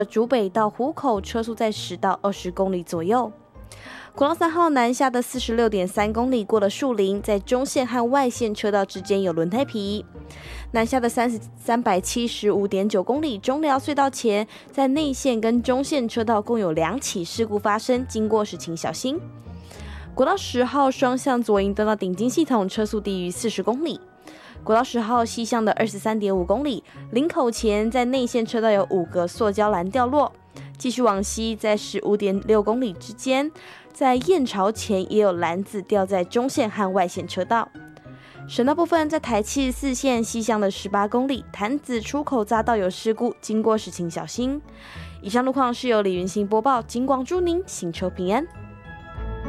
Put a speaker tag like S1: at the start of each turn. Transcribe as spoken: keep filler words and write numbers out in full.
S1: 竹北到湖口车速在十到二十公里左右。国道三号南下的 四十六点三公里过了树林，在中线和外线车道之间有轮胎皮。南下的三百七十五点九公里中寮隧道前，在内线跟中线车道共有两起事故发生，经过时请小心。国道十号双向左营灯到顶金系统车速低于四十公里。国道十号西向的 二十三点五公里，林口前在内线车道有五个塑胶栏掉落。继续往西，在 十五点六公里之间，在燕巢前也有篮子掉在中线和外线车道。省道部分，在台七十四线西向的十八公里，潭子出口匝道有事故，经过时请小心。以上路况是由李云兴播报，警广祝您行车平安。